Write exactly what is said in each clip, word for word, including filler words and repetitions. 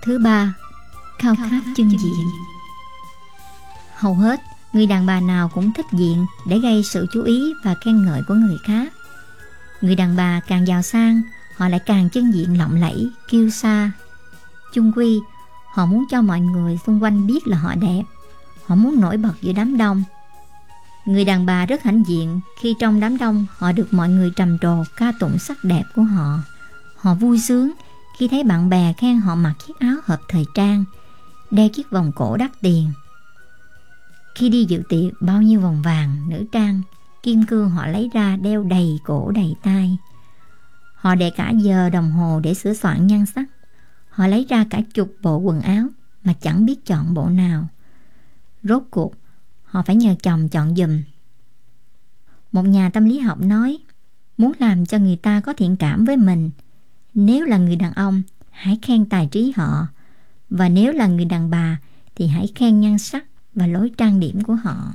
Thứ ba, khao khát chân diện. Hầu hết, người đàn bà nào cũng thích diện để gây sự chú ý và khen ngợi của người khác. Người đàn bà càng giàu sang, họ lại càng chân diện lộng lẫy, kiêu sa. Chung quy, họ muốn cho mọi người xung quanh biết là họ đẹp. Họ muốn nổi bật giữa đám đông. Người đàn bà rất hãnh diện khi trong đám đông họ được mọi người trầm trồ ca tụng sắc đẹp của họ. Họ vui sướng khi thấy bạn bè khen họ mặc chiếc áo hợp thời trang, đeo chiếc vòng cổ đắt tiền. Khi đi dự tiệc bao nhiêu vòng vàng, nữ trang, kim cương họ lấy ra đeo đầy cổ đầy tay. Họ để cả giờ đồng hồ để sửa soạn nhan sắc. Họ lấy ra cả chục bộ quần áo mà chẳng biết chọn bộ nào. Rốt cuộc, họ phải nhờ chồng chọn giùm. Một nhà tâm lý học nói, muốn làm cho người ta có thiện cảm với mình, nếu là người đàn ông, hãy khen tài trí họ. Và nếu là người đàn bà, thì hãy khen nhan sắc và lối trang điểm của họ.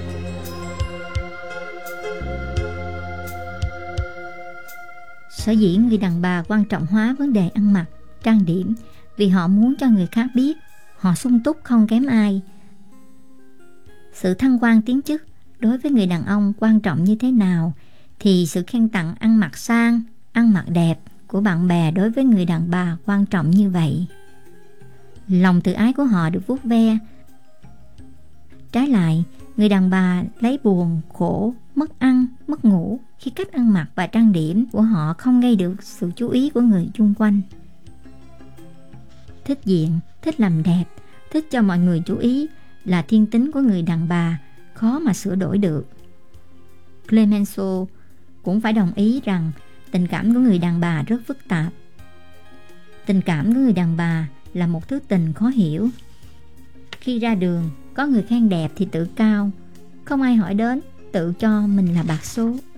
Sở dĩ người đàn bà quan trọng hóa vấn đề ăn mặc, trang điểm vì họ muốn cho người khác biết họ sung túc không kém ai. Sự thăng quan tiến chức đối với người đàn ông quan trọng như thế nào, thì sự khen tặng ăn mặc sang, ăn mặc đẹp của bạn bè đối với người đàn bà quan trọng như vậy. Lòng tự ái của họ được vuốt ve. Trái lại, người đàn bà lấy buồn, khổ, mất ăn, mất ngủ khi cách ăn mặc và trang điểm của họ không gây được sự chú ý của người chung quanh. Thích diện, thích làm đẹp, thích cho mọi người chú ý là thiên tính của người đàn bà, khó mà sửa đổi được. Clemenceau cũng phải đồng ý rằng tình cảm của người đàn bà rất phức tạp. Tình cảm của người đàn bà là một thứ tình khó hiểu. Khi ra đường, có người khen đẹp thì tự cao, không ai hỏi đến, tự cho mình là bạc số.